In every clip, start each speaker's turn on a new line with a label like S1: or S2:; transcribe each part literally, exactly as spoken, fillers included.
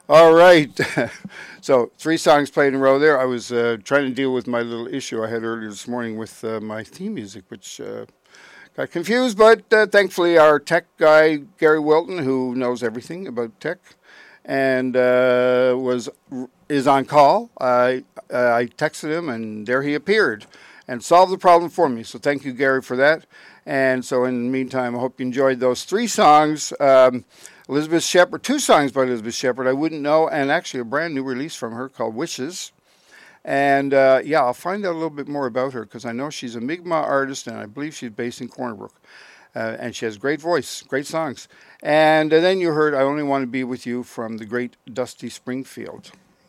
S1: All right. So three songs played in a row there. I was uh, trying to deal with my little issue I had earlier this morning with uh, my theme music, which uh, got confused. But uh, thankfully, our tech guy Gary Wilton, who knows everything about tech, and uh, was is on call. I I texted him, and there he appeared, and solved the problem for me. So thank you, Gary, for that. And so in the meantime, I hope you enjoyed those three songs. Um, Elizabeth Shepard, two songs by Elizabeth Shepard I wouldn't know, and actually a brand new release from her called Wishes. And uh, yeah, I'll find out a little bit more about her because I know she's a Mi'kmaq artist, and I believe she's based in Corner Brook. Uh, and she has great voice, great songs. And uh, then you heard I Only Want to Be With You from the great Dusty Springfield.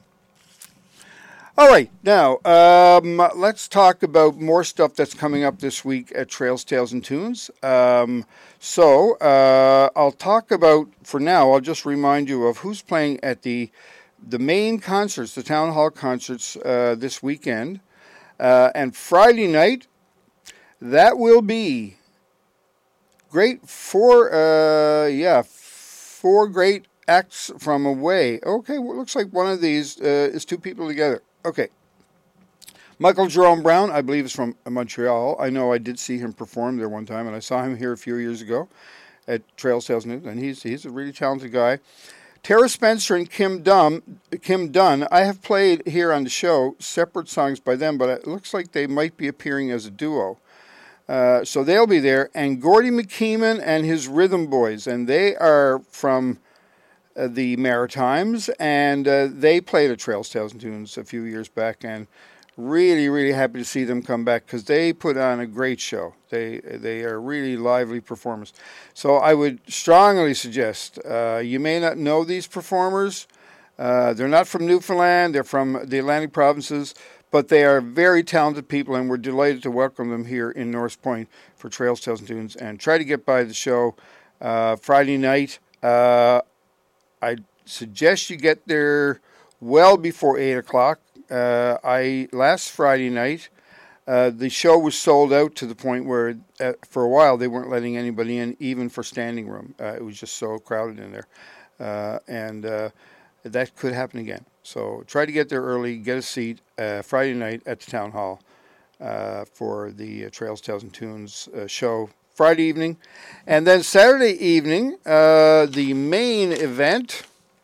S1: All right, now um, let's talk about more stuff that's coming up this week at Trails, Tales, and Tunes. Um, so uh, I'll talk about, for now, I'll just remind you of who's playing at the the main concerts, the town hall concerts uh, this weekend. Uh, and Friday night, that will be great four, uh, yeah, four great acts from away. Okay, well, it looks like one of these uh, is two people together. Okay. Michael Jerome Brown, I believe, is from Montreal. I know I did see him perform there one time, and I saw him here a few years ago at Trails Tales News, and he's he's a really talented guy. Tara Spencer and Kim Dunn, Kim Dunn, I have played here on the show separate songs by them, but it looks like they might be appearing as a duo. Uh, so they'll be there. And Gordy McKeeman and his Rhythm Boys, and they are from Uh, the Maritimes, and uh, they played at Trails, Tales, and Tunes a few years back, and really, really happy to see them come back because they put on a great show. They they are really lively performers. So I would strongly suggest, uh, you may not know these performers. Uh, they're not from Newfoundland. They're from the Atlantic provinces, but they are very talented people, and we're delighted to welcome them here in North Point for Trails, Tales, and Tunes, and try to get by the show uh, Friday night. Uh, I suggest you get there well before eight o'clock. Uh, I last Friday night, uh, the show was sold out to the point where, uh, for a while, they weren't letting anybody in, even for standing room. Uh, it was just so crowded in there, uh, and uh, that could happen again. So try to get there early, get a seat uh, Friday night at the town hall uh, for the uh, Trails, Tales, and Tunes uh, show. Friday evening. And then Saturday evening, uh, the main event,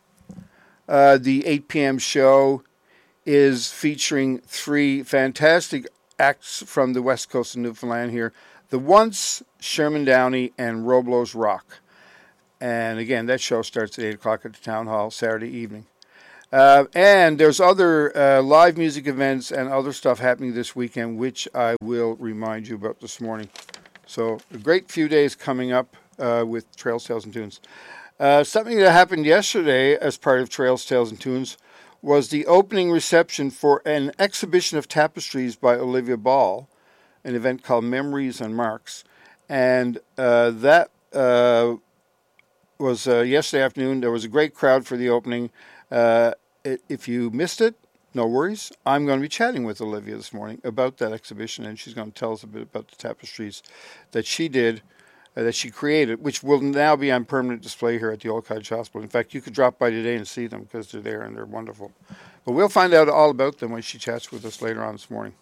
S1: uh, the eight p.m. show, is featuring three fantastic acts from the west coast of Newfoundland here. The Once, Sherman Downey, and Roblos Rock. And again, that show starts at eight o'clock at the town hall Saturday evening. Uh, and there's other uh, live music events and other stuff happening this weekend, which I will remind you about this morning. So a great few days coming up uh, with Trails, Tales, and Tunes. Uh, something that happened yesterday as part of Trails, Tales, and Tunes was the opening reception for an exhibition of tapestries by Olivia Ball, an event called Memories and Marks. And uh, that uh, was uh, yesterday afternoon. There was a great crowd for the opening. Uh, it, if you missed it, no worries. I'm going to be chatting with Olivia this morning about that exhibition, and she's going to tell us a bit about the tapestries that she did, uh, that she created, which will now be on permanent display here at the Old Cottage Hospital. In fact, you could drop by today and see them because they're there and they're wonderful. But we'll find out all about them when she chats with us later on this morning.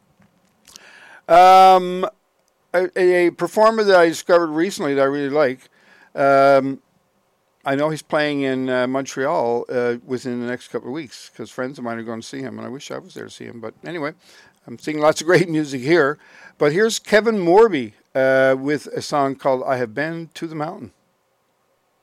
S1: Um, a, a performer that I discovered recently that I really like, um, I know he's playing in uh, Montreal uh, within the next couple of weeks because friends of mine are going to see him, and I wish I was there to see him. But anyway, I'm seeing lots of great music here. But here's Kevin Morby uh, with a song called I Have Been to the Mountain.